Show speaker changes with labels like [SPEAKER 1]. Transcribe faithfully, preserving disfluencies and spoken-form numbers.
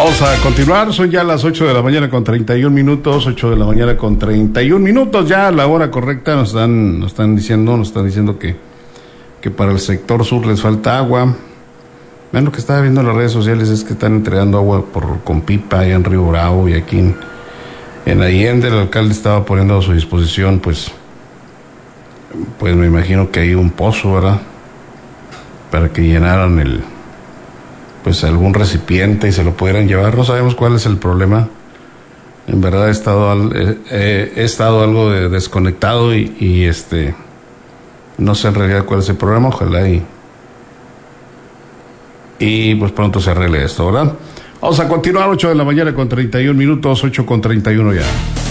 [SPEAKER 1] Vamos a continuar, son ya las ocho de la mañana con treinta y un minutos, ocho de la mañana con treinta y un minutos, ya la hora correcta, nos están, nos están diciendo, nos están diciendo que, que para el sector sur les falta agua. Vean, lo que estaba viendo en las redes sociales es que están entregando agua por con pipa allá en Río Bravo y aquí en, en Allende. El alcalde estaba poniendo a su disposición, pues, pues me imagino que hay un pozo, ¿verdad? Para que llenaran el pues algún recipiente y se lo pudieran llevar. No sabemos cuál es el problema. En verdad he estado al, eh, he estado algo de desconectado y, y este no sé en realidad cuál es el problema. Ojalá y y pues pronto se arregle esto, ¿verdad? Vamos a continuar, ocho de la mañana con treinta y un minutos, ocho con treinta y uno ya.